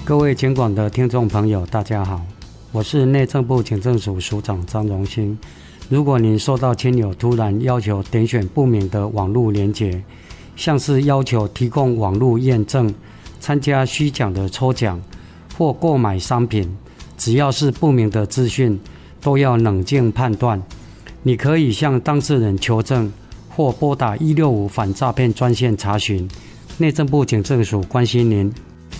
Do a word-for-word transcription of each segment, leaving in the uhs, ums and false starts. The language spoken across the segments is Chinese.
各位警广的听众朋友大家好，我是内政部警政署署长张荣兴。如果您收到亲友突然要求点选不明的网络连结，像是要求提供网络验证、参加虚假的抽奖或购买商品，只要是不明的资讯都要冷静判断。你可以向当事人求证或拨打一六五反诈骗专线查询。内政部警政署关心您。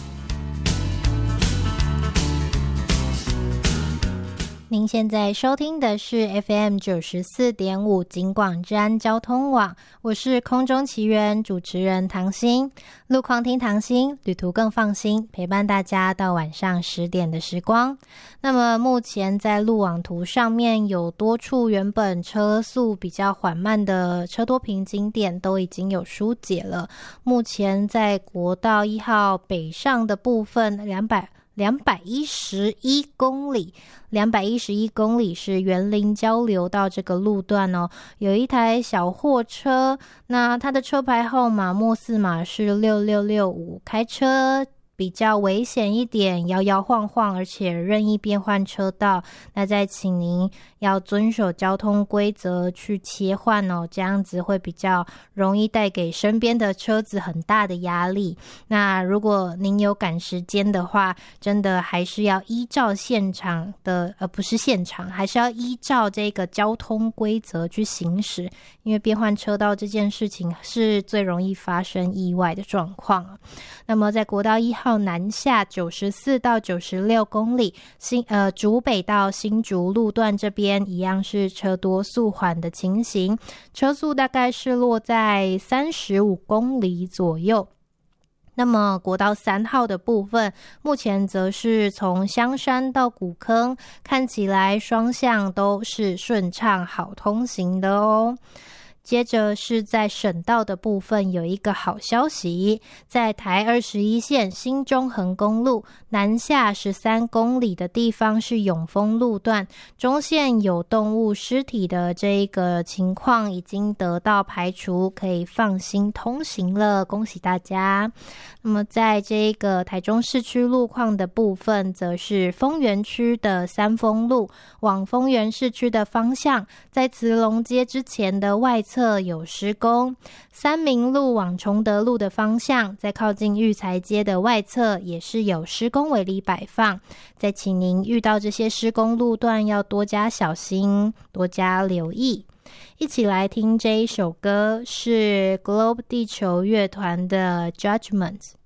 您现在收听的是 F M 九十四点五 警广治安交通网，我是空中奇缘主持人唐心。路况听唐心，旅途更放心，陪伴大家到晚上十点的时光。那么目前在路网图上面有多处原本车速比较缓慢的车多瓶颈点都已经有疏解了。目前在国道一号北上的部分两百两百一十一公里，两百一十一公里是园林交流道这个路段哦，有一台小货车，那它的车牌号码末四码是六六六五，开车比较危险一点，摇摇晃晃，而且任意变换车道，那再请您要遵守交通规则去切换哦，这样子会比较容易带给身边的车子很大的压力。那如果您有赶时间的话，真的还是要依照现场的呃不是现场，还是要依照这个交通规则去行驶，因为变换车道这件事情是最容易发生意外的状况。那么在国道一号南下九十四到九十六公里，新呃竹北到新竹路段这边一样是车多速缓的情形，车速大概是落在三十五公里左右。那么国道三号的部分，目前则是从香山到古坑，看起来双向都是顺畅好通行的哦。接着是在省道的部分有一个好消息，在台二十一线新中横公路南下十三公里的地方是永丰路段，中线有动物尸体的这个情况已经得到排除，可以放心通行了，恭喜大家。那么在这个台中市区路况的部分，则是丰原区的三丰路往丰原市区的方向，在慈龙街之前的外侧有施工，三民路往崇德路的方向，在靠近育才街的外侧也是有施工围篱摆放，再请您遇到这些施工路段要多加小心，多加留意。一起来听这一首歌，是 Globe 地球乐团的 Judgment。